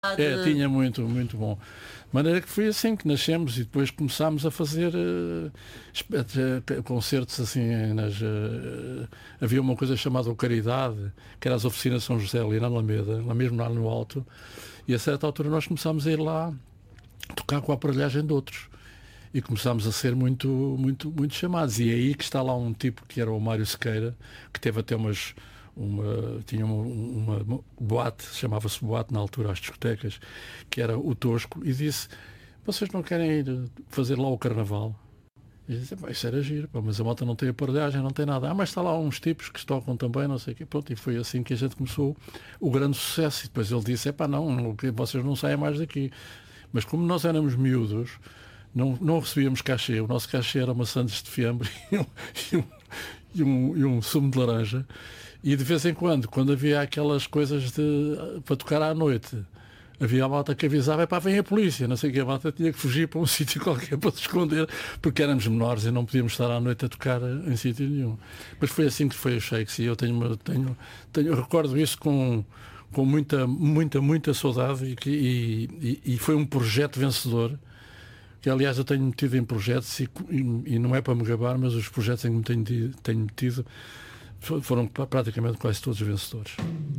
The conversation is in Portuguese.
Tinha muito, muito bom. De maneira que foi assim que nascemos e depois começámos a fazer concertos assim havia uma coisa chamada o Caridade, que era as oficinas São José ali na Alameda, lá mesmo lá no alto, e a certa altura nós começámos a ir lá tocar com a aparelhagem de outros. E começámos a ser muito, muito, muito chamados. E é aí que está lá um tipo que era o Mário Sequeira, que teve até tinha uma boate, chamava-se boate na altura, às discotecas, que era o Tosco, e disse: vocês não querem ir fazer lá o carnaval? E disse: isso era giro, mas a malta não tem aparelhagem, não tem nada. Mas está lá uns tipos que tocam também, não sei o quê. Pronto, e foi assim que a gente começou o grande sucesso. E depois ele disse: não, vocês não saem mais daqui. Mas como nós éramos miúdos, não recebíamos cachê. O nosso cachê era uma sandes de fiambre e um sumo de laranja. E de vez em quando havia aquelas coisas para tocar à noite, havia a malta que avisava: vem a polícia, não sei o que, a malta tinha que fugir para um sítio qualquer para se esconder, porque éramos menores e não podíamos estar à noite a tocar em sítio nenhum. Mas foi assim que foi o Shakes, e eu recordo isso com muita, muita, muita saudade, e foi um projeto vencedor, que aliás eu tenho metido em projetos, e não é para me gabar, mas os projetos em que me tenho metido foram praticamente quase todos vencedores.